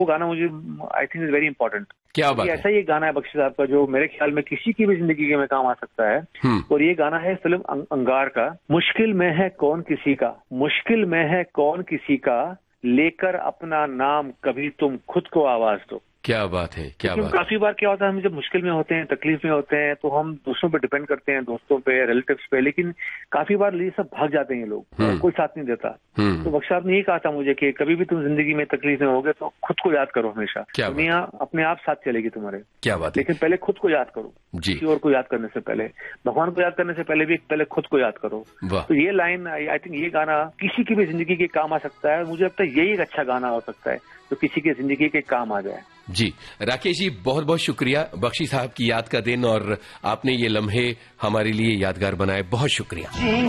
वो गाना मुझे I think is very important. क्या बात है? ऐसा ही गाना है बख्शी साहब का जो मेरे ख्याल में किसी की भी जिंदगी में काम आ सकता है। और ये गाना है फिल्म अंगार का। मुश्किल में है कौन किसी का, मुश्किल में है कौन किसी का, लेकर अपना नाम कभी तुम खुद को आवाज दो। क्या बात है, क्या बात। काफी बार क्या होता है, हम जब मुश्किल में होते हैं, तकलीफ में होते हैं, तो हम दूसरों पे डिपेंड करते हैं, दोस्तों पे, रिलेटिव्स पे, लेकिन काफी बार ये सब भाग जाते हैं ये लोग, कोई साथ नहीं देता। तो बख्शी साहब ने यही कहा था मुझे कि कभी भी तुम जिंदगी में तकलीफ में होगे तो खुद को याद करो हमेशा, दुनिया अपने आप साथ चलेगी तुम्हारे। क्या बात है। लेकिन पहले खुद को याद करो जी, किसी और को याद करने से पहले, भगवान को याद करने से पहले भी पहले खुद को याद करो। तो ये लाइन आई थिंक ये गाना किसी की भी जिंदगी के काम आ सकता है। मुझे लगता है यही एक अच्छा गाना हो सकता है तो किसी की जिंदगी के काम आ जाए। जी राकेश जी, बहुत बहुत शुक्रिया। बख्शी साहब की याद का दिन और आपने ये लम्हे हमारे लिए यादगार बनाए, बहुत शुक्रिया।